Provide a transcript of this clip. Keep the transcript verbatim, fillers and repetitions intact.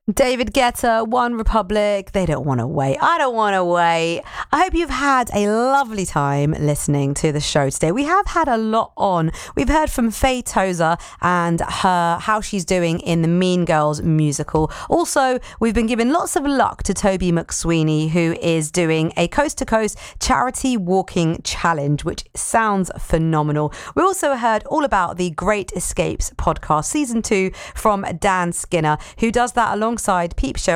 David Guetta, One Republic, they don't want to wait. I don't want to wait. I hope you've had a lovely time listening to the show today. We have had a lot on. We've heard from Faye Tozer and her how she's doing in the Mean Girls musical. Also, we've been giving lots of luck to Toby McSweeney, who is doing a coast-to-coast charity walking challenge, which sounds phenomenal. We also heard all about the Great Escapes podcast, season two, from Dan Skinner, who does that alongside Peep Show